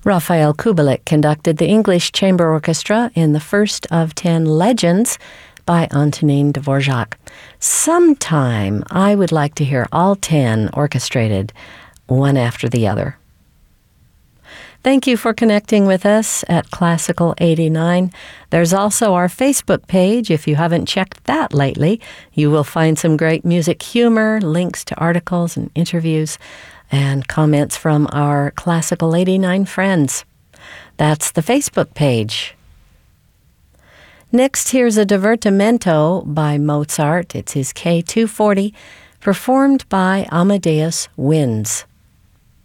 Rafael Kubelik conducted the English Chamber Orchestra in the first of 10 Legends by Antonin Dvorak. Sometime I would like to hear all 10 orchestrated, one after the other. Thank you for connecting with us at Classical 89. There's also our Facebook page. If you haven't checked that lately, you will find some great music humor, links to articles and interviews, and comments from our Classical 89 friends. That's the Facebook page. Next, here's a divertimento by Mozart. It's his K240, performed by Amadeus Winds.